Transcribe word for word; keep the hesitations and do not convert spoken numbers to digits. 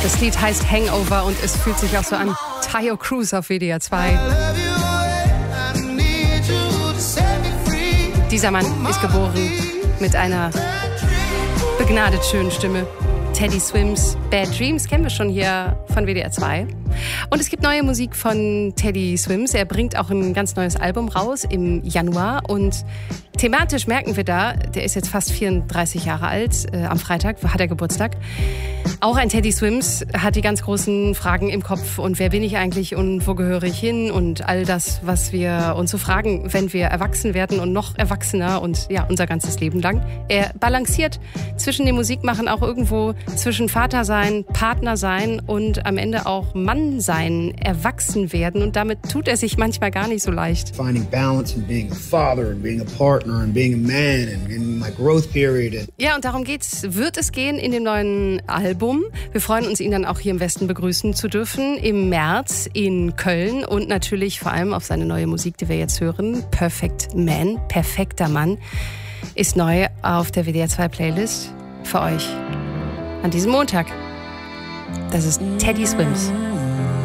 Das Lied heißt Hangover und es fühlt sich auch so an. Tayo Cruz auf W D R zwei. Dieser Mann ist geboren mit einer begnadet schönen Stimme. Teddy Swims Bad Dreams kennen wir schon hier von W D R zwei. Und es gibt neue Musik von Teddy Swims. Er bringt auch ein ganz neues Album raus im Januar. Und thematisch merken wir da, der ist jetzt fast vierunddreißig Jahre alt. Äh, am Freitag hat er Geburtstag. Auch ein Teddy Swims hat die ganz großen Fragen im Kopf. Und wer bin ich eigentlich und wo gehöre ich hin? Und all das, was wir uns so fragen, wenn wir erwachsen werden und noch erwachsener und ja, unser ganzes Leben lang. Er balanciert zwischen dem Musikmachen auch irgendwo zwischen Vater sein, Partner sein und am Ende auch Mann sein, erwachsen werden. Und damit tut er sich manchmal gar nicht so leicht. Finding balance in being a father and being a partner and being a man and in my growth period. Ja, und darum geht's, wird es gehen in dem neuen Album. Wir freuen uns, ihn dann auch hier im Westen begrüßen zu dürfen. Im März in Köln und natürlich vor allem auf seine neue Musik, die wir jetzt hören. Perfect Man, perfekter Mann, ist neu auf der W D R zwei Playlist für euch an diesem Montag. Das ist Teddy Swims.